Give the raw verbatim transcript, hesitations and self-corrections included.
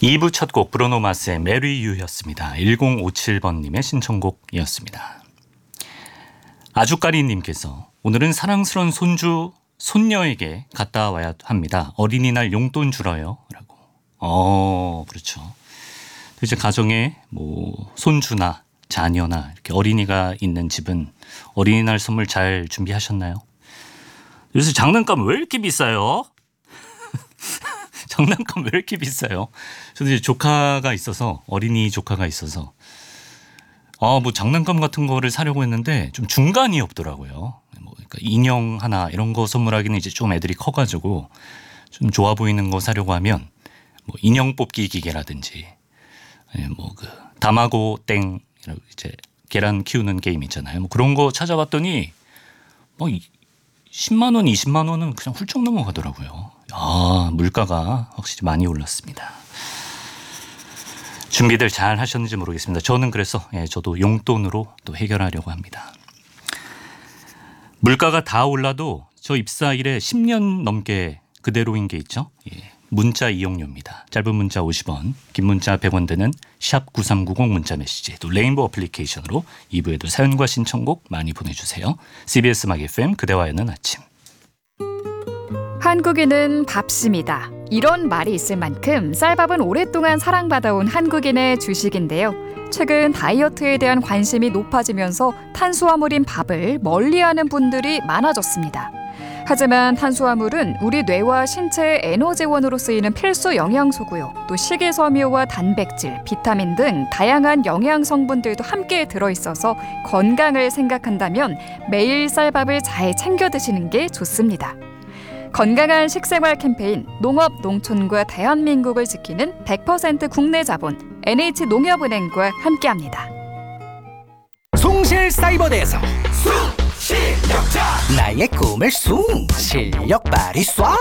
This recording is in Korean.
이 부 첫 곡 브루노 마스의 메리 유였습니다. 일공오칠 번님의 신청곡이었습니다. 아주까리님께서 오늘은 사랑스러운 손주 손녀에게 갔다 와야 합니다. 어린이날 용돈 주러요 라고. 어 그렇죠. 이제 가정에 뭐 손주나 자녀나 이렇게 어린이가 있는 집은 어린이날 선물 잘 준비하셨나요? 요새 장난감 왜 이렇게 비싸요? 장난감 왜 이렇게 비싸요? 저도 이제 조카가 있어서 어린이 조카가 있어서 아 뭐 장난감 같은 거를 사려고 했는데 좀 중간이 없더라고요. 뭐 그러니까 인형 하나 이런 거 선물하기는 이제 좀 애들이 커가지고 좀 좋아 보이는 거 사려고 하면 뭐 인형 뽑기 기계라든지 뭐 그 다마고 땡 이제 계란 키우는 게임 있잖아요. 뭐 그런 거 찾아봤더니 뭐 십만 원, 이십만 원은 그냥 훌쩍 넘어가더라고요. 아, 물가가 확실히 많이 올랐습니다. 준비들 잘 하셨는지 모르겠습니다. 저는 그래서 예, 저도 용돈으로 또 해결하려고 합니다. 물가가 다 올라도 저 입사일에 십 년 넘게 그대로인 게 있죠. 예, 문자 이용료입니다. 짧은 문자 오십 원, 긴 문자 백 원 되는 샵 구삼구공 문자 메시지, 또 레인보우 어플리케이션으로 이 부에도 사연과 신청곡 많이 보내주세요. 씨비에스 음악 에프엠 그대와 여는 아침. 한국인은 밥심이다. 이런 말이 있을 만큼 쌀밥은 오랫동안 사랑받아온 한국인의 주식인데요. 최근 다이어트에 대한 관심이 높아지면서 탄수화물인 밥을 멀리하는 분들이 많아졌습니다. 하지만 탄수화물은 우리 뇌와 신체의 에너지원으로 쓰이는 필수 영양소고요. 또 식이섬유와 단백질, 비타민 등 다양한 영양 성분들도 함께 들어있어서 건강을 생각한다면 매일 쌀밥을 잘 챙겨 드시는 게 좋습니다. 건강한 식생활 캠페인 농업, 농촌과 대한민국을 지키는 백 퍼센트 국내 자본 엔에이치농협은행과 함께합니다. 송실사이버대에서 숭 실력자 나의 꿈을 숭 실력 발휘 쏴